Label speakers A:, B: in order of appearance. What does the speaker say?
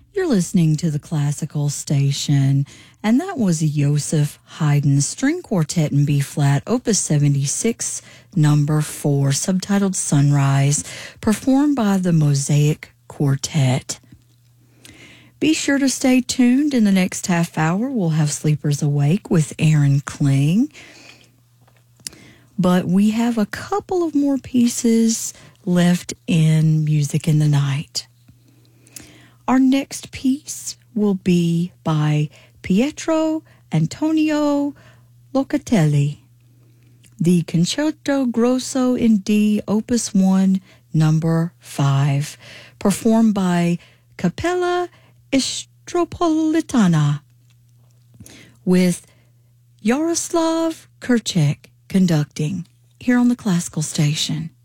A: You're listening to the Classical Station, and that was Joseph Haydn's String Quartet in B-flat, Opus 76, number 4, subtitled Sunrise, performed by the Mosaic Quartet. Be sure to stay tuned. In the next half hour, we'll have Sleepers Awake with Aaron Kling. But we have a couple of more pieces left in Music in the Night. Our next piece will be by Pietro Antonio Locatelli, the Concerto Grosso in D, Opus 1, number 5, performed by Capella Istropolitana, with Yaroslav Kurchek conducting, here on the Classical Station.